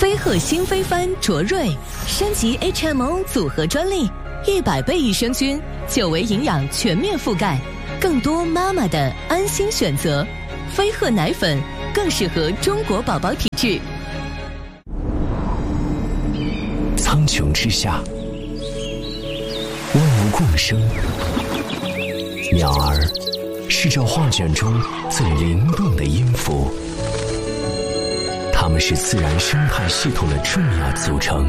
飞鹤新飞帆卓瑞升级 HMO 组合专利，100倍益生菌，9维营养全面覆盖，更多妈妈的安心选择。飞鹤奶粉更适合中国宝宝体质。 苍穹之下，万物共生，鸟儿是这画卷中最灵动的音符，它们是自然生态系统的重要组成。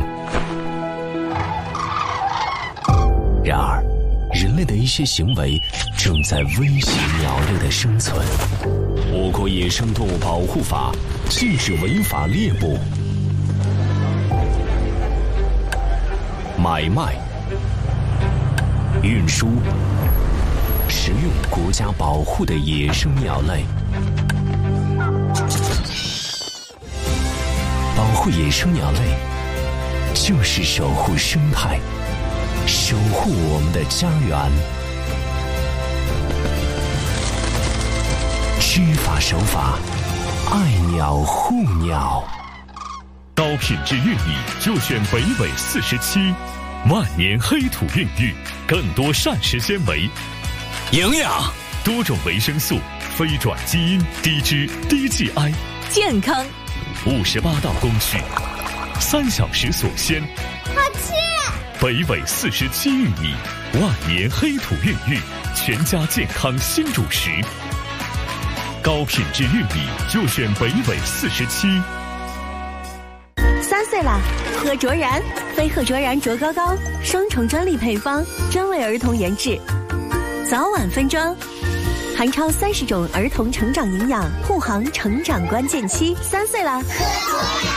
然而，人类的一些行为正在威胁鸟类的生存。我国野生动物保护法禁止违法猎捕、买卖、运输、食用国家保护的野生鸟类。保护野生鸟类，就是守护生态，守护我们的家园。知法守法，爱鸟护鸟。 高品质玉米就选北纬47，万年黑土孕育，更多膳食纤维、 营养、 多种维生素、非转基因、低脂、低 GI， 健康。 58道工序，3小时锁鲜。 好吃！ 北纬47玉米，万年黑土孕育，全家健康新主食。高品质玉米就选北纬47。 3岁了，喝卓然，飞鹤卓然卓高高，双重专利配方，专为儿童研制，早晚分装，含超30种儿童成长营养，护航成长关键期。3岁了。